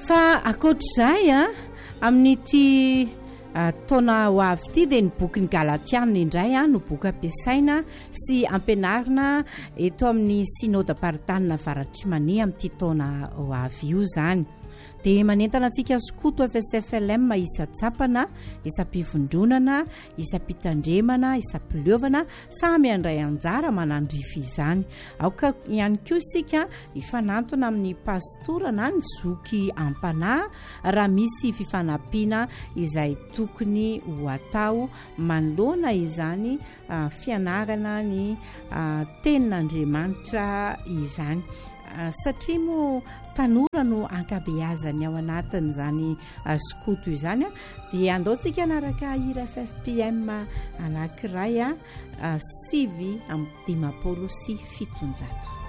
fa akoatr'izay a amin'ity taona ho avy ity dia ny bokyny galatiana indray a no boky ampiasaina sy ampianarina eto amin'ny synode paritanina avaratrimania amin'ity taona ho avy io zany. Dia manentana antsika skoto FSFLM isa-tsapana, isa-pivondronana, isa-pitandremana, isa-pileovana samy andray anjara manandrify izany. Aoka ihany koa isika ifanantona amin'ny pastora na ny zoky ampanahy raha misy fifanampiana izay tokony ho atao manoloana izany fianarana ny tenin'Andriamanitra izany. Satria moa tanora no ankabeazany ao anatin'izany skoto izany dia andaontsika anaraka hira FFPM anankiray 7:50 sy 7.